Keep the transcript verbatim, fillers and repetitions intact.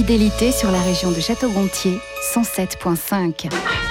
fidélité sur la région de Château-Gontier, cent sept virgule cinq.